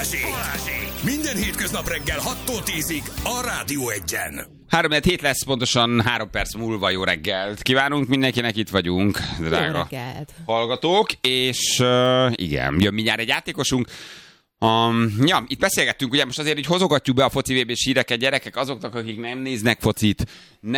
Minden hétköznap reggel 6-tól 10-ig a Rádió 1-en. 3-7 lesz, pontosan 3 perc múlva. Jó reggelt kívánunk mindenkinek, itt vagyunk, drága hallgatók, és igen, jön mindjárt egy játékosunk. Itt beszélgettünk, ugye most azért így hozogatjuk be a foci VB-s híreket, gyerekek, azoknak, akik nem néznek focit, nem